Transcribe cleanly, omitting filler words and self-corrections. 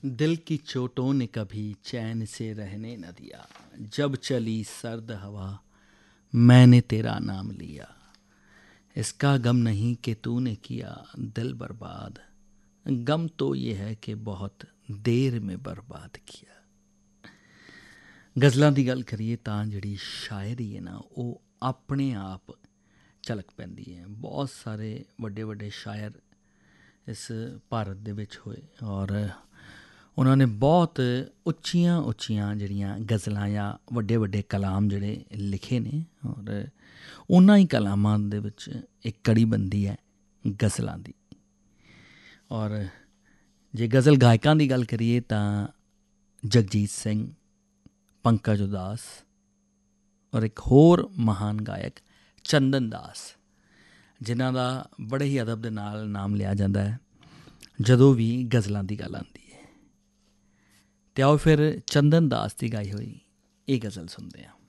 दिल की चोटों ने कभी चैन से रहने न दिया, जब चली सर्द हवा मैंने तेरा नाम लिया। इसका गम नहीं कि तूने किया दिल बर्बाद, गम तो ये है कि बहुत देर में बर्बाद किया। ਗਜ਼ਲਾਂ ਦੀ ਗੱਲ ਕਰੀਏ ਤਾਂ ਜਿਹੜੀ ਸ਼ਾਇਰੀ ਹੈ ਨਾ ਉਹ ਆਪਣੇ ਆਪ ਝਲਕ ਪੈਂਦੀ ਹੈ। ਬਹੁਤ ਸਾਰੇ ਵੱਡੇ ਵੱਡੇ ਸ਼ਾਇਰ ਇਸ ਭਾਰਤ ਦੇ ਵਿੱਚ ਹੋਏ ਔਰ ਉਹਨਾਂ ਨੇ ਬਹੁਤ ਉੱਚੀਆਂ ਉੱਚੀਆਂ ਜਿਹੜੀਆਂ ਗਜ਼ਲਾਂ ਜਾਂ ਵੱਡੇ ਵੱਡੇ ਕਲਾਮ ਜਿਹੜੇ ਲਿਖੇ ਨੇ ਔਰ ਉਹਨਾਂ ਹੀ ਕਲਾਮਾਂ ਦੇ ਵਿੱਚ ਇੱਕ ਕੜੀ ਬੰਦੀ ਹੈ ਗਜ਼ਲਾਂ ਦੀ। ਔਰ ਜੇ ਗਜ਼ਲ ਗਾਇਕਾਂ ਦੀ ਗੱਲ ਕਰੀਏ ਤਾਂ ਜਗਜੀਤ ਸਿੰਘ, ਪੰਕਜ ਉਦਾਸ ਔਰ ਇੱਕ ਹੋਰ ਮਹਾਨ ਗਾਇਕ ਚੰਦਨ ਦਾਸ, ਜਿਨ੍ਹਾਂ ਦਾ ਬੜੇ ਹੀ ਅਦਬ ਦੇ ਨਾਲ ਨਾਮ ਲਿਆ ਜਾਂਦਾ ਹੈ ਜਦੋਂ ਵੀ ਗਜ਼ਲਾਂ ਦੀ ਗੱਲ ਆਉਂਦੀ ਹੈ। ਅਤੇ ਆਓ ਫਿਰ ਚੰਦਨ ਦਾਸ ਦੀ ਗਾਈ ਹੋਈ ਇਹ ਗਜ਼ਲ ਸੁਣਦੇ ਹਾਂ।